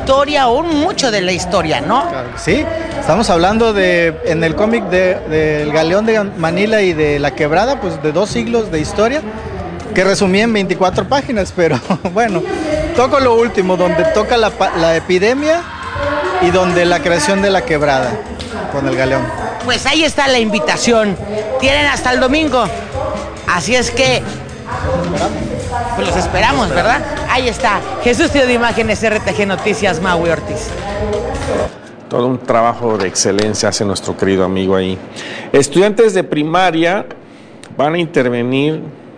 historia o mucho de la historia, ¿no? Claro, sí, estamos hablando en el cómic del Galeón de Manila y de La Quebrada, pues de 2 siglos de historia, que resumí en 24 páginas, pero bueno, toco lo último, donde toca la epidemia y donde la creación de La Quebrada con el Galeón. Pues ahí está la invitación, tienen hasta el domingo, así es que pues los esperamos, ¿verdad? Ahí está, Jesús Tío de Imágenes, RTG Noticias, Maui Ortiz. Todo un trabajo de excelencia hace nuestro querido amigo ahí. Estudiantes de primaria van a intervenir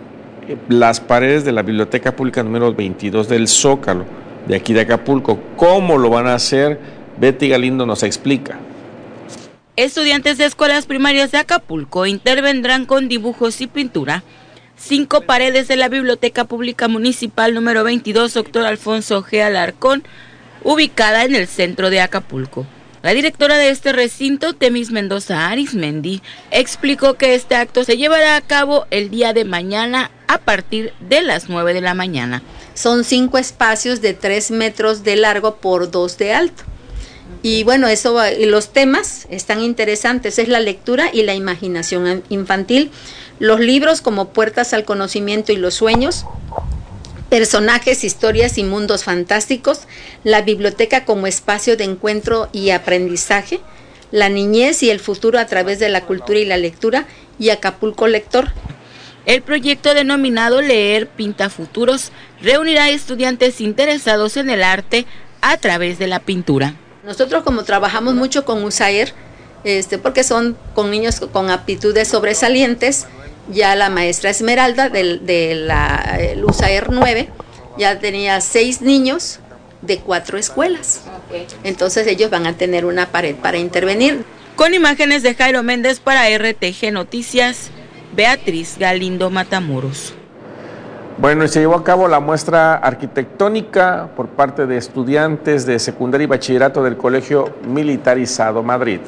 las paredes de la Biblioteca Pública número 22 del Zócalo, de aquí de Acapulco. ¿Cómo lo van a hacer? Betty Galindo nos explica. Estudiantes de escuelas primarias de Acapulco intervendrán con dibujos y pintura 5 paredes de la Biblioteca Pública Municipal número 22 Dr. Alfonso G. Alarcón, ubicada en el centro de Acapulco. La directora de este recinto, Temis Mendoza Arismendi, explicó que este acto se llevará a cabo el día de mañana a partir de las 9 de la mañana. Son 5 espacios de 3 metros de largo por 2 de alto. Y bueno, los temas están interesantes, es la lectura y la imaginación infantil, los libros como Puertas al Conocimiento y los Sueños, personajes, historias y mundos fantásticos, la biblioteca como espacio de encuentro y aprendizaje, la niñez y el futuro a través de la cultura y la lectura, y Acapulco Lector. El proyecto denominado Leer Pinta Futuros reunirá a estudiantes interesados en el arte a través de la pintura. Nosotros como trabajamos mucho con USAER, porque son con niños con aptitudes sobresalientes, ya la maestra Esmeralda de la USAER 9 ya tenía 6 niños de 4 escuelas. Entonces ellos van a tener una pared para intervenir. Con imágenes de Jairo Méndez para RTG Noticias, Beatriz Galindo Matamoros. Bueno, y se llevó a cabo la muestra arquitectónica por parte de estudiantes de secundaria y bachillerato del Colegio Militarizado Madrid.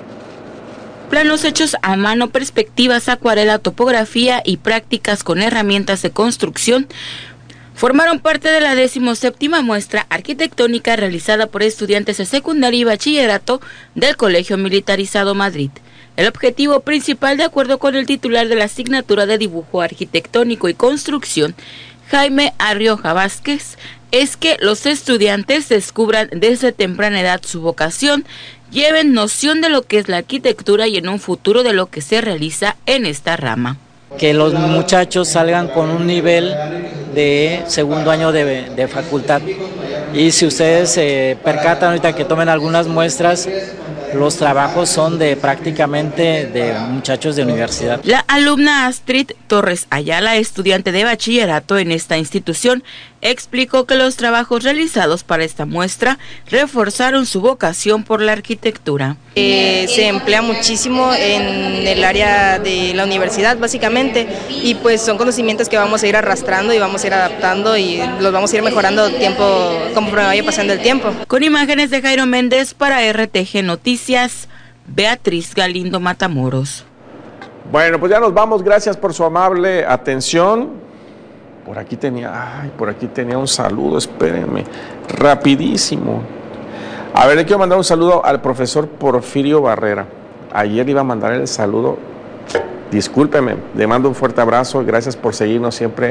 Planos hechos a mano, perspectivas, acuarela, topografía y prácticas con herramientas de construcción formaron parte de la 17ª muestra arquitectónica realizada por estudiantes de secundaria y bachillerato del Colegio Militarizado Madrid. El objetivo principal, de acuerdo con el titular de la asignatura de Dibujo Arquitectónico y Construcción, Jaime Arrioja Vázquez, es que los estudiantes descubran desde temprana edad su vocación, lleven noción de lo que es la arquitectura y en un futuro de lo que se realiza en esta rama. Que los muchachos salgan con un nivel de segundo año de facultad. Y si ustedes se percatan ahorita que tomen algunas muestras, los trabajos son prácticamente de muchachos de universidad. La alumna Astrid Torres Ayala, estudiante de bachillerato en esta institución, explicó que los trabajos realizados para esta muestra reforzaron su vocación por la arquitectura. Se emplea muchísimo en el área de la universidad básicamente, y pues son conocimientos que vamos a ir arrastrando y vamos a ir adaptando y los vamos a ir mejorando conforme vaya pasando el tiempo. Con imágenes de Jairo Méndez para RTG Noticias, Beatriz Galindo Matamoros. Bueno, pues ya nos vamos, gracias por su amable atención. Por aquí tenía un saludo, espérenme, rapidísimo. A ver, le quiero mandar un saludo al profesor Porfirio Barrera. Ayer iba a mandar el saludo, discúlpeme, le mando un fuerte abrazo, gracias por seguirnos siempre,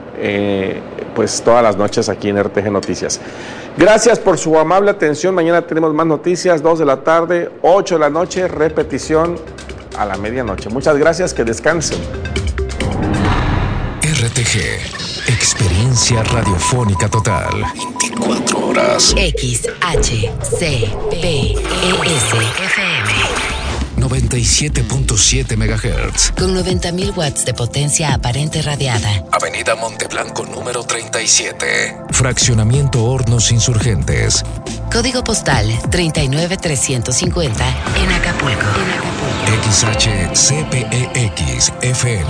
pues todas las noches aquí en RTG Noticias. Gracias por su amable atención, mañana tenemos más noticias, 2 de la tarde, 8 de la noche, repetición a la medianoche. Muchas gracias, que descansen. RTG, experiencia radiofónica total. 24 horas. XHCPES FM 97.7 MHz. con 90.000 watts de potencia aparente radiada. Avenida Monteblanco número 37. Fraccionamiento Hornos Insurgentes. Código postal 39350 en Acapulco. XHCPEX FM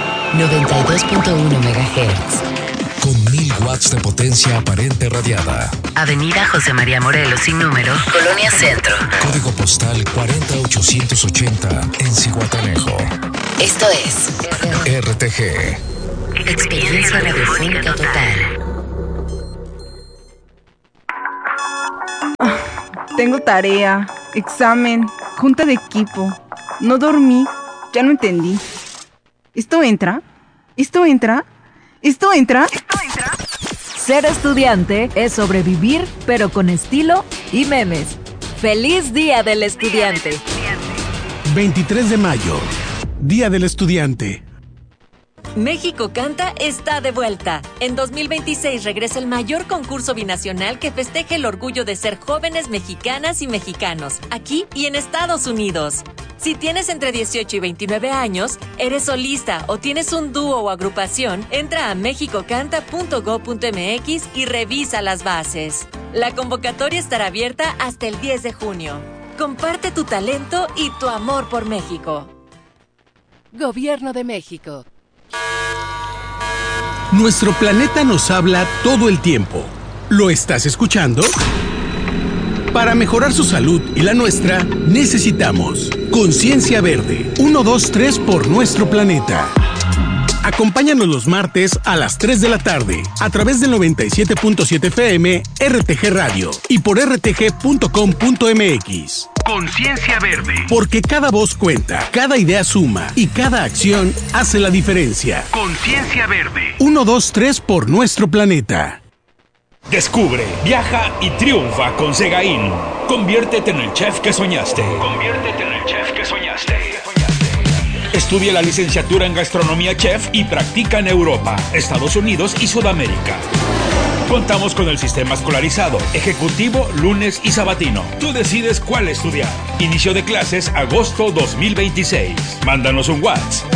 92.1 MHz. con 1000 watts de potencia aparente radiada. Avenida José María Morelos sin número, Colonia Centro. Código postal 40880 en Zihuatanejo. Esto es RTG. Experiencia radiofónica total. Tengo tarea, examen, junta de equipo. No dormí, ya no entendí. ¿Esto entra? ¿Esto entra? ¿Esto entra? ¿Esto entra? Ser estudiante es sobrevivir, pero con estilo y memes. ¡Feliz Día del Estudiante! 23 de mayo, Día del Estudiante. México Canta está de vuelta. En 2026 regresa el mayor concurso binacional que festeje el orgullo de ser jóvenes mexicanas y mexicanos, aquí y en Estados Unidos. Si tienes entre 18 y 29 años, eres solista o tienes un dúo o agrupación, entra a mexicocanta.go.mx y revisa las bases. La convocatoria estará abierta hasta el 10 de junio. Comparte tu talento y tu amor por México. Gobierno de México. Nuestro planeta nos habla todo el tiempo. ¿Lo estás escuchando? Para mejorar su salud y la nuestra, necesitamos Conciencia Verde. 1, 2, 3 por nuestro planeta. Acompáñanos los martes a las 3 de la tarde a través del 97.7 FM RTG Radio y por rtg.com.mx. Conciencia Verde. Porque cada voz cuenta, cada idea suma y cada acción hace la diferencia. Conciencia Verde. 1, 2, 3 por nuestro planeta. Descubre, viaja y triunfa con Segaín. Conviértete en el chef que soñaste. Conviértete en el chef que soñaste. Estudia la licenciatura en Gastronomía Chef y practica en Europa, Estados Unidos y Sudamérica. Contamos con el sistema escolarizado, ejecutivo, lunes y sabatino. Tú decides cuál estudiar. Inicio de clases agosto 2026. Mándanos un WhatsApp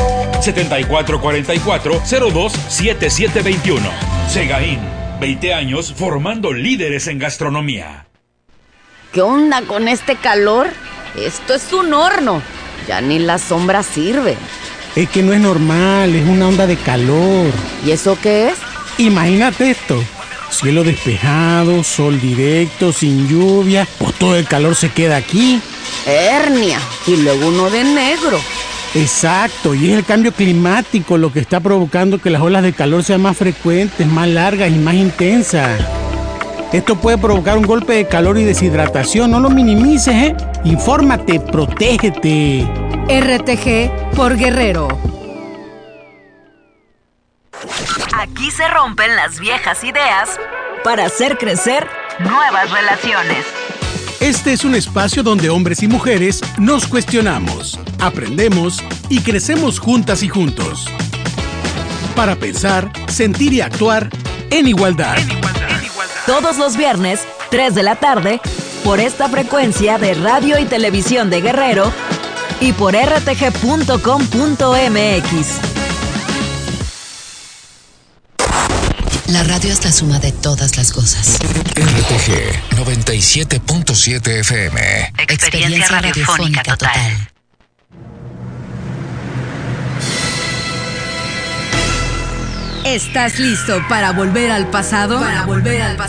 7444-027721. Segaín, 20 años formando líderes en gastronomía. ¿Qué onda con este calor? Esto es un horno. Ya ni la sombra sirve. Es que no es normal, es una onda de calor. ¿Y eso qué es? Imagínate esto. Cielo despejado, sol directo, sin lluvia. Pues todo el calor se queda aquí. Hernia. Y luego uno de negro. Exacto, y es el cambio climático lo que está provocando que las olas de calor sean más frecuentes, más largas y más intensas. Esto puede provocar un golpe de calor y deshidratación. No lo minimices, ¿eh? Infórmate, protégete. RTG por Guerrero. Aquí se rompen las viejas ideas para hacer crecer nuevas relaciones. Este es un espacio donde hombres y mujeres nos cuestionamos, aprendemos y crecemos juntas y juntos. Para pensar, sentir y actuar en igualdad. Todos los viernes, 3 de la tarde, por esta frecuencia de radio y televisión de Guerrero y por rtg.com.mx. La radio es la suma de todas las cosas. RTG 97.7 FM. Experiencia radiofónica total. ¿Estás listo para volver al pasado?